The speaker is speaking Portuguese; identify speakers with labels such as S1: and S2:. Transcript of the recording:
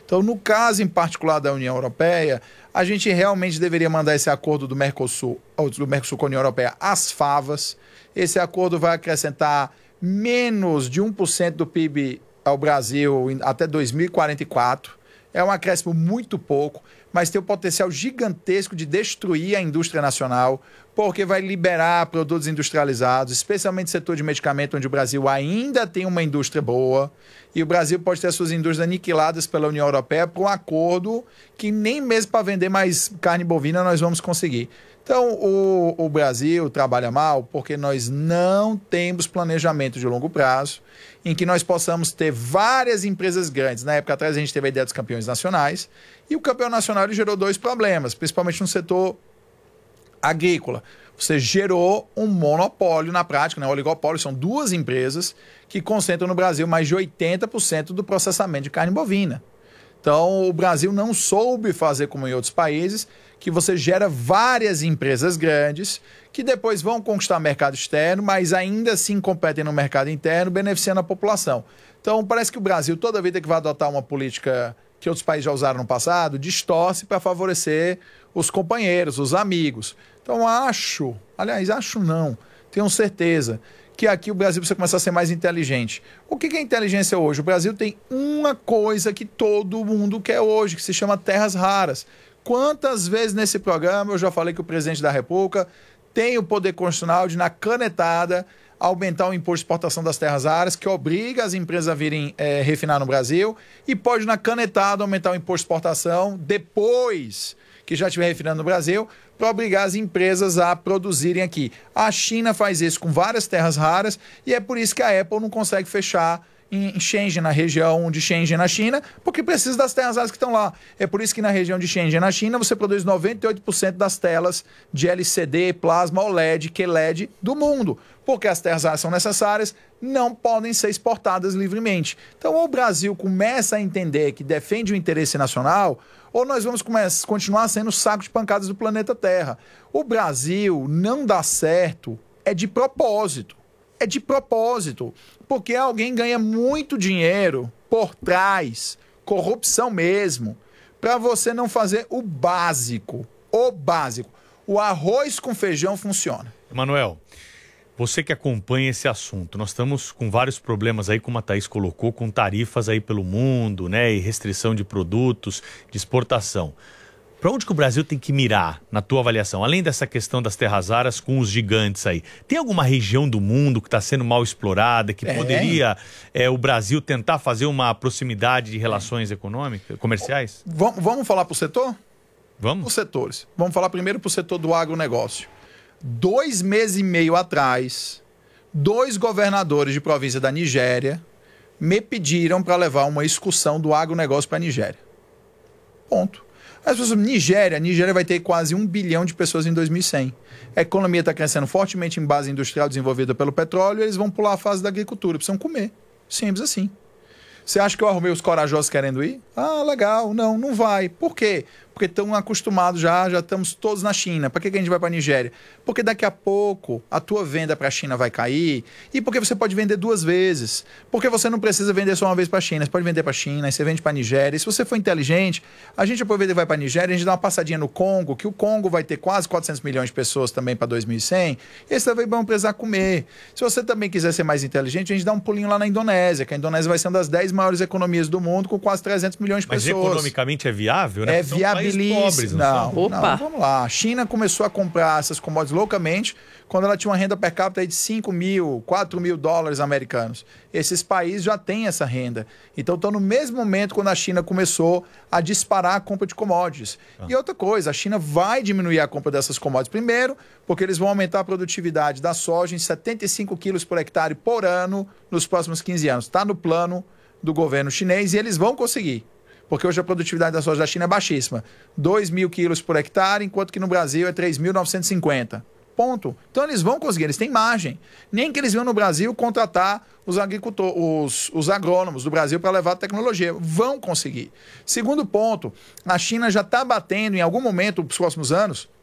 S1: Então, no caso em particular da União Europeia, a gente realmente deveria mandar esse acordo do Mercosul com a União Europeia às favas. Esse acordo vai acrescentar menos de 1% do PIB ao Brasil até 2044. É um acréscimo muito pouco, mas tem o potencial gigantesco de destruir a indústria nacional, porque vai liberar produtos industrializados, especialmente no setor de medicamento, onde o Brasil ainda tem uma indústria boa, e o Brasil pode ter suas indústrias aniquiladas pela União Europeia por um acordo que nem mesmo para vender mais carne bovina nós vamos conseguir. Então, o Brasil trabalha mal porque nós não temos planejamento de longo prazo, em que nós possamos ter várias empresas grandes. Na época atrás a gente teve a ideia dos campeões nacionais, e o campeão nacional ele gerou dois problemas, principalmente no setor agrícola. Você gerou um monopólio na prática, né? Um oligopólio, são duas empresas que concentram no Brasil mais de 80% do processamento de carne bovina. Então, o Brasil não soube fazer como em outros países, que você gera várias empresas grandes que depois vão conquistar mercado externo, mas ainda assim competem no mercado interno, beneficiando a população. Então, parece que o Brasil, toda vida que vai adotar uma política que outros países já usaram no passado, distorce para favorecer os companheiros, os amigos. Então, acho não, tenho certeza que aqui o Brasil precisa começar a ser mais inteligente. O que é inteligência hoje? O Brasil tem uma coisa que todo mundo quer hoje, que se chama terras raras. Quantas vezes nesse programa eu já falei que o presidente da República tem o poder constitucional de, na canetada, aumentar o imposto de exportação das terras raras, que obriga as empresas a virem refinar no Brasil, e pode, na canetada, aumentar o imposto de exportação depois que já estiver refinando no Brasil, para obrigar as empresas a produzirem aqui. A China faz isso com várias terras raras, e é por isso que a Apple não consegue fechar em Shenzhen, na região de Shenzhen, na China, porque precisa das terras raras que estão lá. É por isso que na região de Shenzhen, na China, você produz 98% das telas de LCD, plasma, OLED, QLED do mundo, porque as terras raras são necessárias, não podem ser exportadas livremente. Então, ou o Brasil começa a entender que defende o interesse nacional, ou nós vamos continuar sendo o saco de pancadas do planeta Terra. O Brasil não dá certo, é de propósito. É de propósito, porque alguém ganha muito dinheiro por trás, corrupção mesmo, para você não fazer o básico. O básico. O arroz com feijão funciona.
S2: Emanuel, você que acompanha esse assunto, nós estamos com vários problemas aí, como a Thaís colocou, com tarifas aí pelo mundo, né, e restrição de produtos, de exportação. Para onde que o Brasil tem que mirar, na tua avaliação? Além dessa questão das terras raras com os gigantes aí, tem alguma região do mundo que está sendo mal explorada, que poderia o Brasil tentar fazer uma proximidade de relações econômicas, comerciais?
S1: Vamos falar para o setor?
S2: Vamos.
S1: Os setores. Vamos falar primeiro para o setor do agronegócio. 2 meses e meio atrás, 2 governadores de província da Nigéria me pediram para levar uma excursão do agronegócio para a Nigéria. Ponto. As pessoas, Nigéria vai ter quase 1 bilhão de pessoas em 2100. A economia está crescendo fortemente em base industrial desenvolvida pelo petróleo, e eles vão pular a fase da agricultura, precisam comer. Simples assim. Você acha que eu arrumei os corajosos querendo ir? Ah, legal. Não vai. Por quê? Porque estão acostumados já estamos todos na China. Para que a gente vai para a Nigéria? Porque daqui a pouco a tua venda para a China vai cair, e porque você pode vender 2 vezes. Porque você não precisa vender só uma vez para a China. Você pode vender para a China, aí você vende para a Nigéria. E se você for inteligente, a gente aproveita e vai para a Nigéria, a gente dá uma passadinha no Congo, que o Congo vai ter quase 400 milhões de pessoas também para 2100, e eles também vão precisar comer. Se você também quiser ser mais inteligente, a gente dá um pulinho lá na Indonésia, que a Indonésia vai ser uma das 10 maiores economias do mundo, com quase 300 milhões de pessoas.
S2: Mas economicamente é viável, né?
S1: É viabilíssimo. Não, vamos lá. A China começou a comprar essas commodities loucamente quando ela tinha uma renda per capita aí de 5 mil, 4 mil dólares americanos. Esses países já têm essa renda. Então estão no mesmo momento quando a China começou a disparar a compra de commodities. E outra coisa, a China vai diminuir a compra dessas commodities primeiro, porque eles vão aumentar a produtividade da soja em 75 quilos por hectare por ano nos próximos 15 anos. Está no plano do governo chinês e eles vão conseguir. Porque hoje a produtividade da soja da China é baixíssima. 2.000 quilos por hectare, enquanto que no Brasil é 3.950. Ponto. Então eles vão conseguir, eles têm margem. Nem que eles venham no Brasil contratar os agricultores, os agrônomos do Brasil para levar a tecnologia. Vão conseguir. Segundo ponto, a China já está batendo em algum momento, nos próximos anos,